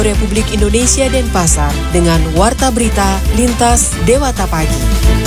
Republik Indonesia Denpasar dengan Warta Berita Lintas Dewata Pagi.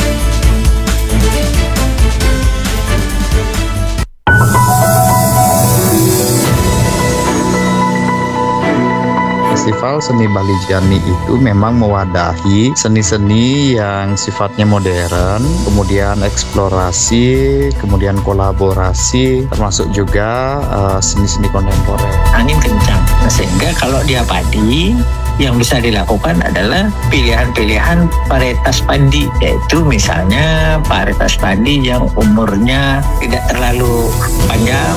Festival Seni Bali Jani itu memang mewadahi seni-seni yang sifatnya modern, kemudian eksplorasi, kemudian kolaborasi, termasuk juga seni-seni kontemporer. Angin kencang, sehingga kalau dia padi, yang bisa dilakukan adalah pilihan-pilihan varietas padi, yaitu misalnya varietas padi yang umurnya tidak terlalu panjang.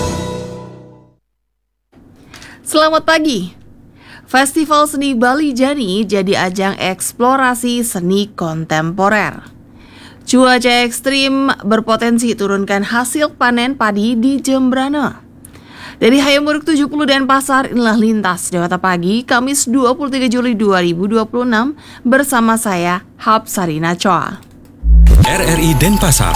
Selamat pagi. Festival Seni Bali Jani jadi ajang eksplorasi seni kontemporer. Cuaca ekstrim berpotensi turunkan hasil panen padi di Jembrana. Dari Hayamuruk 70 Denpasar, inilah Lintas Dewata Pagi, Kamis 23 Juli 2026 bersama saya, Hapsarina Choa. RRI Denpasar.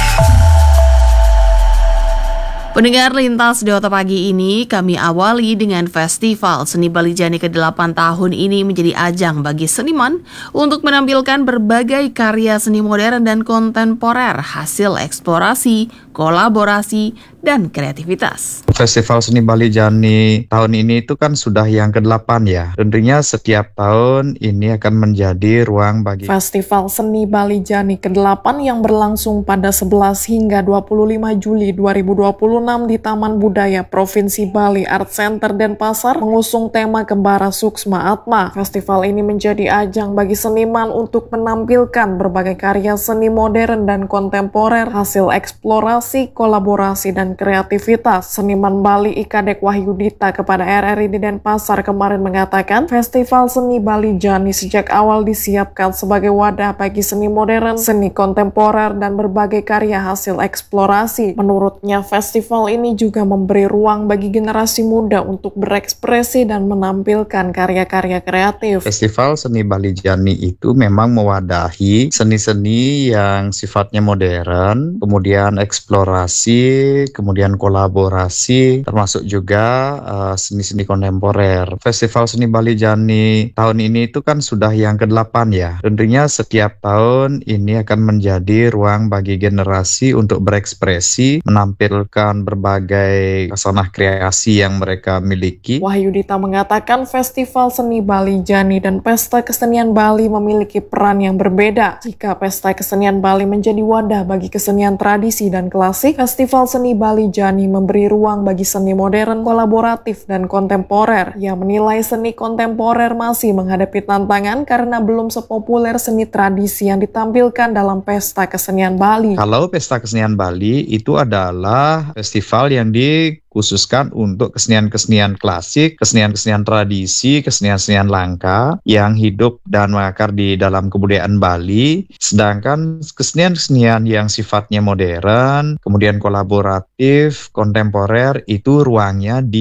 Pendengar Lintas Dewata Pagi ini kami awali dengan Festival Seni Bali Jani ke-8 tahun ini menjadi ajang bagi seniman untuk menampilkan berbagai karya seni modern dan kontemporer hasil eksplorasi, kolaborasi, dan kreativitas. Festival Seni Bali Jani tahun ini itu kan sudah yang ke-8 ya. Tentunya setiap tahun ini akan menjadi ruang bagi Festival Seni Bali Jani ke-8 yang berlangsung pada 11 hingga 25 Juli 2026 di Taman Budaya Provinsi Bali Art Center Denpasar mengusung tema Kembara Suksma Atma. Festival ini menjadi ajang bagi seniman untuk menampilkan berbagai karya seni modern dan kontemporer hasil eksplorasi, kolaborasi, dan kreativitas. Seniman Bali Ikadek Wahyudita kepada RRI di Denpasar kemarin mengatakan Festival Seni Bali Jani sejak awal disiapkan sebagai wadah bagi seni modern, seni kontemporer, dan berbagai karya hasil eksplorasi. Menurutnya, festival ini juga memberi ruang bagi generasi muda untuk berekspresi dan menampilkan karya-karya kreatif. Festival Seni Bali Jani itu memang mewadahi seni-seni yang sifatnya modern, kemudian eksplorasi, kemudian kolaborasi, termasuk juga seni-seni kontemporer. Festival Seni Bali Jani tahun ini itu kan sudah yang ke-8 ya. Tentunya setiap tahun ini akan menjadi ruang bagi generasi untuk berekspresi, menampilkan berbagai pesona kreasi yang mereka miliki. Wahyudita mengatakan Festival Seni Bali Jani dan Pesta Kesenian Bali memiliki peran yang berbeda. Jika Pesta Kesenian Bali menjadi wadah bagi kesenian tradisi dan klasik, Festival Seni Bali Jani memberi ruang bagi seni modern, kolaboratif, dan kontemporer. Ia menilai seni kontemporer masih menghadapi tantangan karena belum sepopuler seni tradisi yang ditampilkan dalam Pesta Kesenian Bali. Kalau Pesta Kesenian Bali itu adalah festival yang dikhususkan untuk kesenian-kesenian klasik, kesenian-kesenian tradisi, kesenian-kesenian langka yang hidup dan mengakar di dalam kebudayaan Bali. Sedangkan kesenian-kesenian yang sifatnya modern, kemudian kolaboratif, kontemporer itu ruangnya di